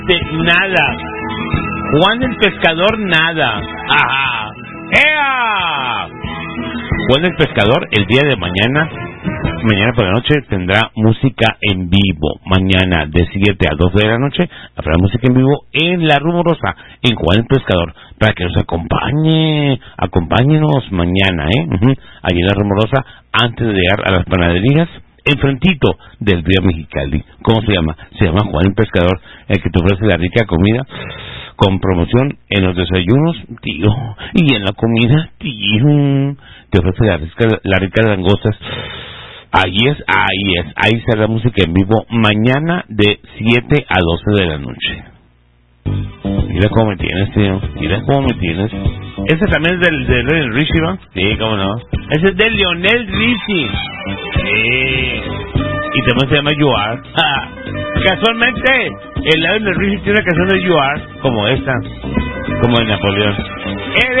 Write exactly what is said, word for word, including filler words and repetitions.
De nada. Juan el Pescador, nada. Ajá. ¡Ea! Juan el Pescador, el día de mañana, mañana por la noche, tendrá música en vivo. Mañana de siete a doce de la noche habrá música en vivo en La Rumorosa, en Juan el Pescador, para que nos acompañe. Acompáñenos mañana, ¿eh? Uh-huh. Allí en La Rumorosa, antes de llegar a las panaderías, enfrentito del Río Mexicali. ¿Cómo se llama? Se llama Juan el Pescador, el que te ofrece la rica comida con promoción en los desayunos, tío, y en la comida, tío, te ofrece la rica, la rica langostas. Ahí es, ahí es, ahí será música en vivo mañana de siete a doce de la noche. Mira cómo me tienes, tío, mira cómo me tienes. Ese también es del, del, del Richie, ¿no? Sí, cómo no. Ese es de Lionel Richie. Sí. Y también se llama You Are. Ah, casualmente, el Lionel Richie tiene una canción de You Are, como esta, como de Napoleón.